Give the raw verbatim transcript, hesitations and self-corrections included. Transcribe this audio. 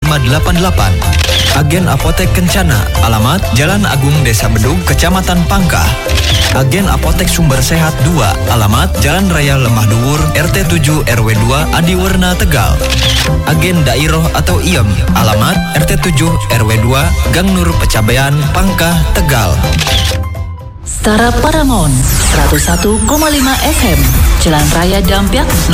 lima delapan delapan. Agen Apotek Kencana, alamat Jalan Agung Desa Bedug, Kecamatan Pangkah. Agen Apotek Sumber Sehat dua, alamat Jalan Raya Lemah Duwur, R T tujuh R W dua, Adiwerna, Tegal. Agen Dairoh atau I E M, alamat R T tujuh R W dua, Gang Nur Pecabean, Pangkah, Tegal. Setara Paramount seratus satu koma lima F M, Jalan Raya Dampyak